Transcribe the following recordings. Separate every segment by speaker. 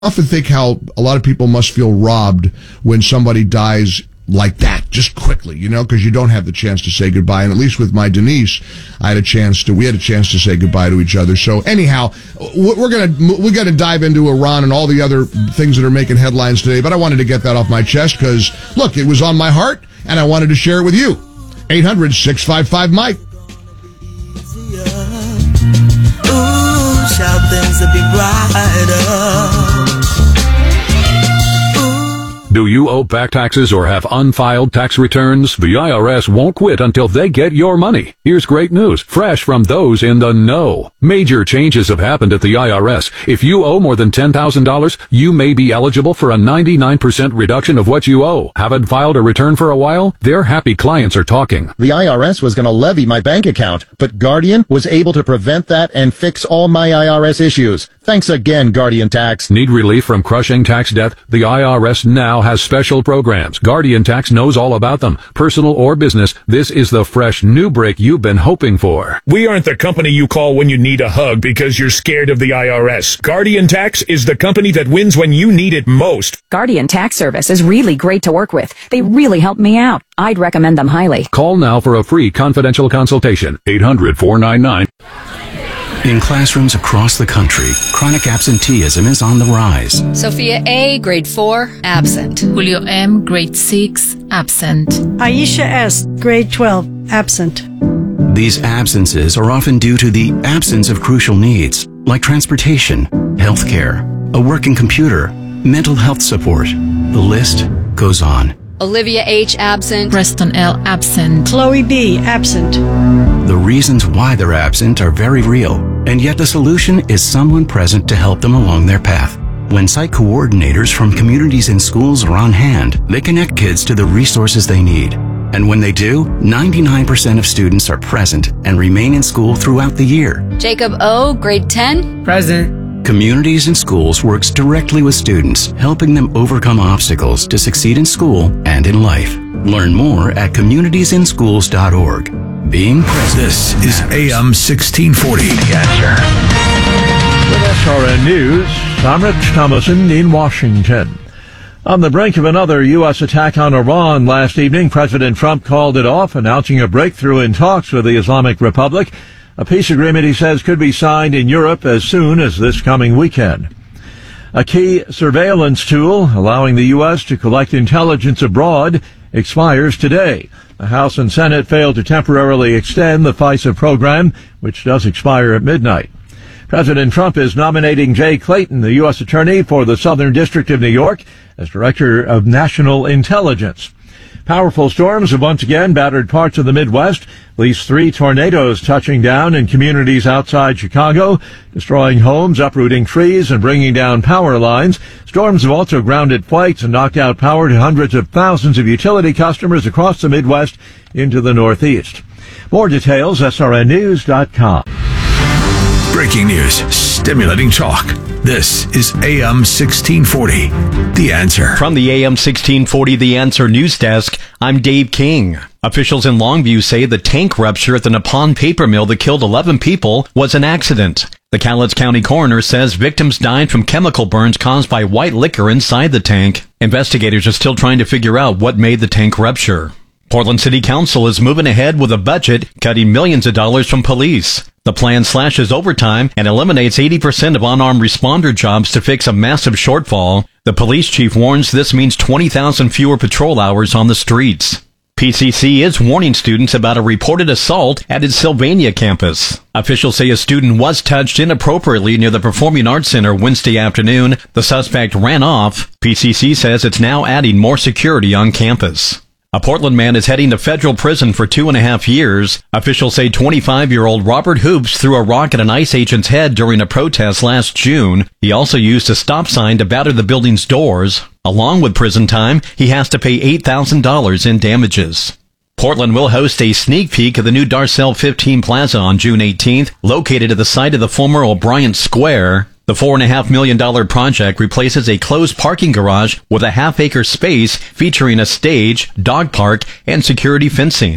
Speaker 1: often think how a lot of people must feel robbed when somebody dies like that, just quickly, because you don't have the chance to say goodbye. And at least with my Denise, we had a chance to say goodbye to each other. So anyhow, we got to dive into Iran and all the other things that are making headlines today. But I wanted to get that off my chest because, look, it was on my heart and I wanted to share it with you. 800-655-MIKE.
Speaker 2: Ooh, shout things to be brighter.
Speaker 3: Do you owe back taxes or have unfiled tax returns? The IRS won't quit until they get your money. Here's great news, fresh from those in the know. Major changes have happened at the IRS. If you owe more than $10,000, you may be eligible for a 99% reduction of what you owe. Haven't filed a return for a while? Their happy clients are talking.
Speaker 4: The IRS was going to levy my bank account, but Guardian was able to prevent that and fix all my IRS issues. Thanks again, Guardian Tax.
Speaker 3: Need relief from crushing tax debt? The IRS now has special programs. Guardian Tax knows all about them. Personal or business, this is the fresh new break you've been hoping for.
Speaker 5: We aren't the company you call when you need a hug because you're scared of the IRS. Guardian Tax is the company that wins when you need it most.
Speaker 6: Guardian Tax Service is really great to work with. They really helped me out. I'd recommend them highly.
Speaker 3: Call now for a free confidential consultation. 800-499.
Speaker 7: In classrooms across the country, chronic absenteeism is on the rise.
Speaker 8: Sophia A., grade 4, absent.
Speaker 9: Julio M., grade 6, absent.
Speaker 10: Aisha S., grade 12, absent.
Speaker 7: These absences are often due to the absence of crucial needs, like transportation, healthcare, a working computer, mental health support. The list goes on.
Speaker 8: Olivia H., absent.
Speaker 9: Preston L., absent.
Speaker 10: Chloe B., absent.
Speaker 7: The reasons why they're absent are very real, and yet the solution is someone present to help them along their path. When site coordinators from communities and schools are on hand, they connect kids to the resources they need. And when they do, 99% of students are present and remain in school throughout the year.
Speaker 8: Jacob O., grade 10.
Speaker 9: Present.
Speaker 7: Communities and Schools works directly with students, helping them overcome obstacles to succeed in school and in life. Learn more at communitiesandschools.org. Being present.
Speaker 11: This is AM 1640. The Answer.
Speaker 12: With SRN News, I'm Rich Thomason in Washington. On the brink of another U.S. attack on Iran last evening, President Trump called it off, announcing a breakthrough in talks with the Islamic Republic. A peace agreement, he says, could be signed in Europe as soon as this coming weekend. A key surveillance tool allowing the U.S. to collect intelligence abroad expires today. The House and Senate failed to temporarily extend the FISA program, which does expire at midnight. President Trump is nominating Jay Clayton, the U.S. Attorney for the Southern District of New York, as Director of National Intelligence. Powerful storms have once again battered parts of the Midwest. At least 3 tornadoes touching down in communities outside Chicago, destroying homes, uprooting trees, and bringing down power lines. Storms have also grounded flights and knocked out power to hundreds of thousands of utility customers across the Midwest into the Northeast. More details, srnnews.com.
Speaker 11: Breaking news, stimulating talk. This is AM 1640, The Answer.
Speaker 13: From the AM 1640 The Answer news desk, I'm Dave King. Officials in Longview say the tank rupture at the Nippon paper mill that killed 11 people was an accident. The Cowlitz County coroner says victims died from chemical burns caused by white liquor inside the tank. Investigators are still trying to figure out what made the tank rupture. Portland City Council is moving ahead with a budget, cutting millions of dollars from police. The plan slashes overtime and eliminates 80% of unarmed responder jobs to fix a massive shortfall. The police chief warns this means 20,000 fewer patrol hours on the streets. PCC is warning students about a reported assault at its Sylvania campus. Officials say a student was touched inappropriately near the Performing Arts Center Wednesday afternoon. The suspect ran off. PCC says it's now adding more security on campus. A Portland man is heading to federal prison for 2.5 years. Officials say 25-year-old Robert Hoops threw a rock at an ICE agent's head during a protest last June. He also used a stop sign to batter the building's doors. Along with prison time, he has to pay $8,000 in damages. Portland will host a sneak peek of the new Darcel 15 Plaza on June 18th, located at the site of the former O'Brien Square. The $4.5 million project replaces a closed parking garage with a half-acre space featuring a stage, dog park, and security fencing.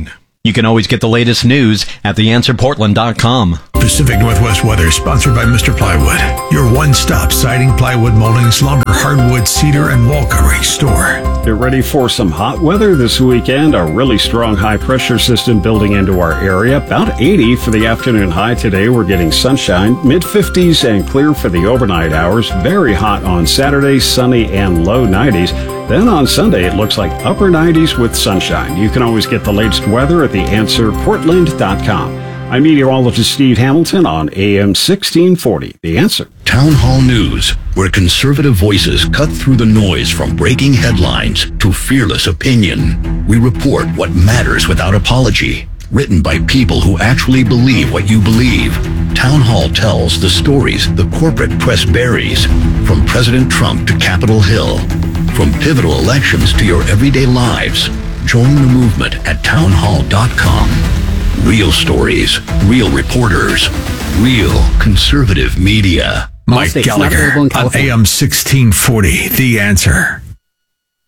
Speaker 13: You can always get the latest news at theanswerportland.com.
Speaker 11: Pacific Northwest weather sponsored by Mr. Plywood, your one-stop siding, plywood, moldings, lumber, hardwood, cedar, and wall covering store.
Speaker 14: Get ready for some hot weather this weekend. A really strong high-pressure system building into our area. About 80 for the afternoon high today. We're getting sunshine, mid-50s and clear for the overnight hours. Very hot on Saturday, sunny and low 90s. Then on Sunday, it looks like upper 90s with sunshine. You can always get the latest weather at theanswerportland.com. I'm meteorologist Steve Hamilton on AM 1640. The Answer.
Speaker 15: Town Hall News, where conservative voices cut through the noise from breaking headlines to fearless opinion. We report what matters without apology. Written by people who actually believe what you believe. Town Hall tells the stories the corporate press buries, from President Trump to Capitol Hill, from pivotal elections to your everyday lives. Join the movement at townhall.com. Real stories, real reporters, real conservative media.
Speaker 11: Mike Gallagher on AM 1640, The Answer.